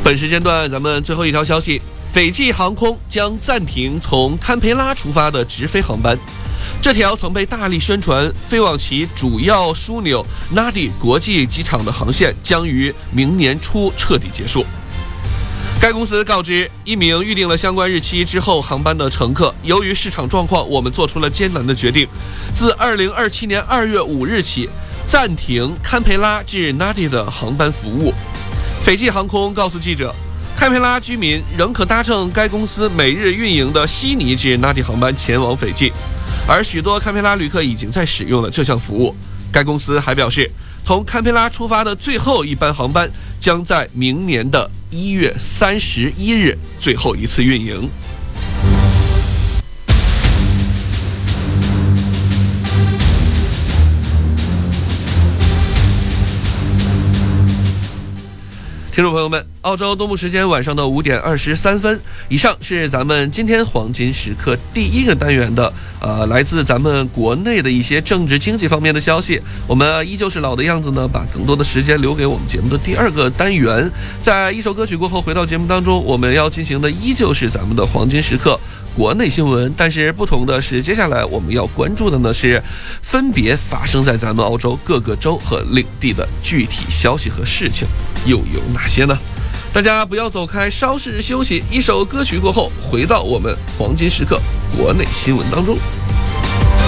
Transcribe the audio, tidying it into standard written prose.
本时间段咱们最后一条消息，斐济航空将暂停从堪培拉出发的直飞航班。这条曾被大力宣传飞往其主要枢纽纳迪国际机场的航线将于明年初彻底结束。该公司告知一名预定了相关日期之后航班的乘客，由于市场状况，我们做出了艰难的决定，自2027年2月5日起暂停堪培拉至纳迪的航班服务。斐济航空告诉记者，堪培拉居民仍可搭乘该公司每日运营的悉尼至纳迪航班前往斐济，而许多堪培拉旅客已经在使用了这项服务。该公司还表示，从堪培拉出发的最后一班航班将在明年的1月31日最后一次运营。听众朋友们，澳洲东部时间晚上的5点23分，以上是咱们今天黄金时刻第一个单元的来自咱们国内的一些政治经济方面的消息。我们依旧是老的样子呢，把更多的时间留给我们节目的第二个单元。在一首歌曲过后回到节目当中，我们要进行的依旧是咱们的黄金时刻国内新闻，但是不同的是，接下来我们要关注的呢是分别发生在咱们澳洲各个州和领地的具体消息和事情又有哪些呢？大家不要走开，稍事休息，一首歌曲过后回到我们黄金时刻国内新闻当中。